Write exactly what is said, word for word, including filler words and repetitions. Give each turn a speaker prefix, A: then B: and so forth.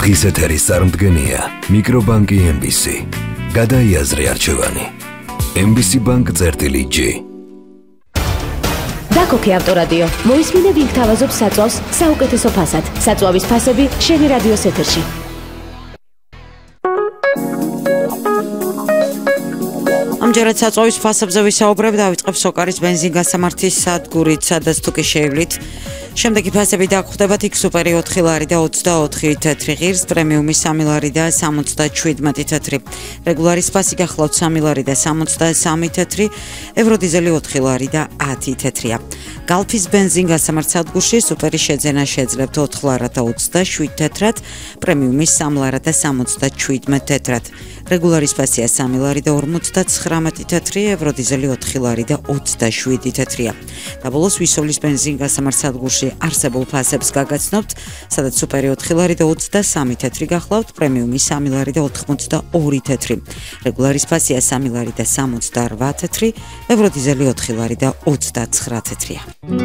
A: დღის ეთერის წარმდგენია მიკრობანკი ემ ბი სი. გადაიაზრე არჩევანი. ემ ბი სი ბანკ წერტილი ჯი.
B: დაკოქი ავტორადიო. მოისმინე ვინ გთავაზობს საწვავს საუკეთესო ფასად. საწვავის ფასები შენი რადიოს ეთერში.
C: ამჯერად საწვავის ფასებზე ვისაუბრებ, დავიწყებ სოკარის ბენზინგასამართის სადგურით, სადაც თუ კი შეივლით. შემდეგი ფასები დაგხვდებათ: იქ სუპერი ოთხი ლარი და ოცდაოთხი თეთრი ღირს, პრემიუმი სამი ლარი და სამოცდაშვიდმეტი თეთრი. რეგულარის ფასი გახლავთ სამი ლარი და სამოცდასამი თეთრი, ევროდიზელი ოთხი ლარი და ათი თეთრია. გალფის ბენზინგასამართ სადგურში სუპერი შეძენა შეძლებთ ოთხ ლარად და ოცდაშვიდ თეთრად, პრემიუმი სამი ლარად და სამოცდაშვიდმეტ თეთრად. რეგულარის ფასია სამი ლარი და ორმოცდაცხრამეტი თეთრი, ევროდიზელი ოთხი ლარი და ოცდაშვიდი თეთრია. და ბოლოს ვისოვლის ბენზინგასამართ სადგურში არსებულ ფასებს გაგაცნობთ, სადაც სუპერი ოთხი ლარი და ოცდასამი თეთრი გახლავთ, პრემიუმი სამი ლარი და ოთხმოცდაორი თეთრი. რეგულარის ფასია სამი ლარი და სამოცდარვა თეთრი, ევროდიზელი ოთხი ლარი და ოცდაცხრა თეთრია.